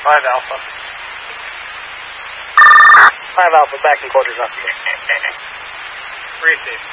5 Alpha. 5 Alpha, back in quarters up. Receive.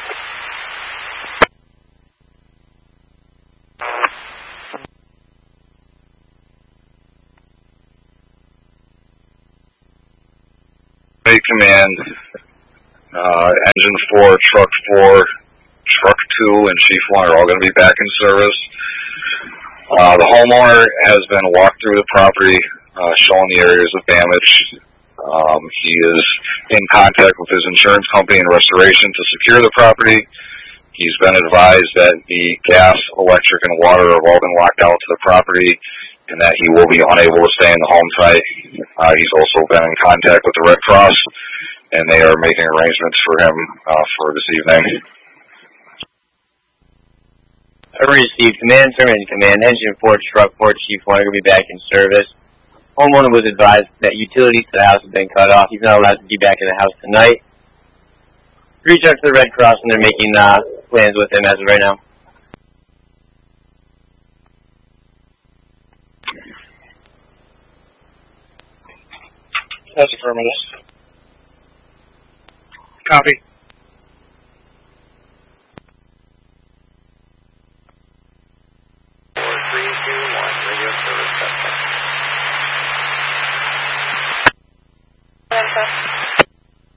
Command, Engine 4, Truck 4, Truck 2, and Chief 1 are all going to be back in service. The homeowner has been walked through the property, showing the areas of damage. He is in contact with his insurance company and restoration to secure the property. He's been advised that the gas, electric, and water have all been locked out to the property, and that he will be unable to stay in the home site. He's also been in contact with the Red Cross, and they are making arrangements for him for this evening. I received command, terminating command. Engine 4, Truck 4, Chief 1 are going to be back in service. Homeowner was advised that utilities to the house have been cut off. He's not allowed to be back in the house tonight. Reach out to the Red Cross, and they're making plans with him as of right now. That's affirmative. Copy.